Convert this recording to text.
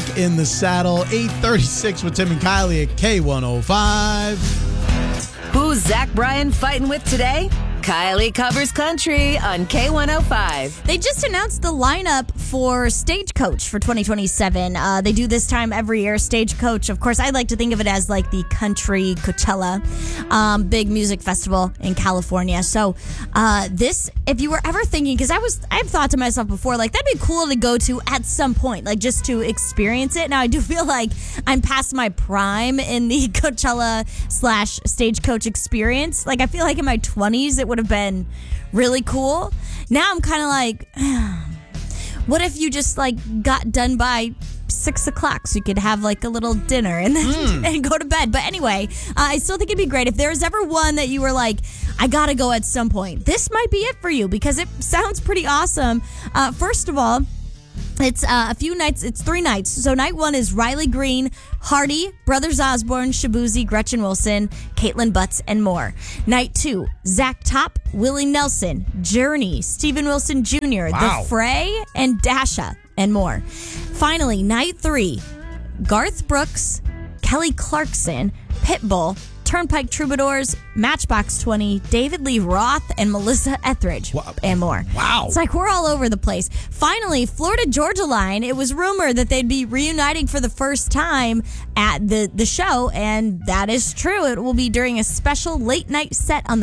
back in the saddle. 8:36 with Tim and Kylie at K105. Who's Zach Bryan fighting with today? Kylie covers country on K105. They just announced the lineup for Stagecoach for 2027. They do this time every year. Stagecoach, of course, I like to think of it as like the country Coachella, big music festival in California. So this, if you were ever thinking, because I've thought to myself before, like that'd be cool to go to at some point, like just to experience it. Now I do feel like I'm past my prime in the Coachella / Stagecoach experience. Like I feel like in my 20s it would have been really cool. Now I'm kind of like, what if you just like got done by 6 o'clock so you could have like a little dinner and then and go to bed. But anyway, I still think it'd be great if there's ever one that you were like, I gotta go at some point. This might be it for you because it sounds pretty awesome. First of all, it's a few nights. It's 3 nights. So night 1 is Riley Green, Hardy, Brothers Osborne, Shabuzi, Gretchen Wilson, Caitlin Butts, and more. Night 2, Zach Top, Willie Nelson, Journey, Steven Wilson Jr., The Fray, and Dasha, and more. Finally, night 3, Garth Brooks, Kelly Clarkson, Pitbull, Turnpike Troubadours, Matchbox 20, David Lee Roth, and Melissa Etheridge, and more. Wow. It's like we're all over the place. Finally, Florida Georgia Line. It was rumored that they'd be reuniting for the first time at the show, and that is true. It will be during a special late night set on the